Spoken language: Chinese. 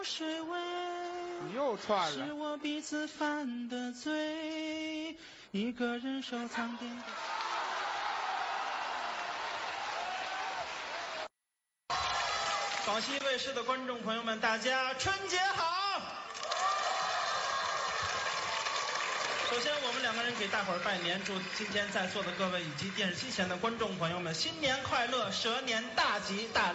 水位， 你又串了。 是我彼此犯的罪，一个人收藏点点。广西卫视的观众朋友们，大家春节好！首先，我们两个人给大伙儿拜年，祝今天在座的各位以及电视机前的观众朋友们新年快乐，蛇年大吉大利。